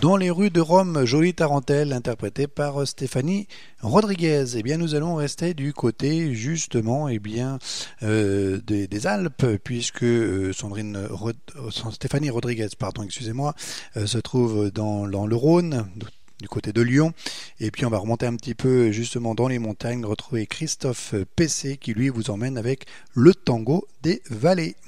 Dans les rues de Rome, jolie tarentelle, interprétée par Stéphanie Rodriguez. Eh bien, nous allons rester du côté, justement, des Alpes, puisque Stéphanie Rodriguez, pardon, excusez-moi, se trouve dans le Rhône, du côté de Lyon. Et puis, on va remonter un petit peu, justement, dans les montagnes, retrouver Christophe Pessé, qui, lui, vous emmène avec le tango des vallées.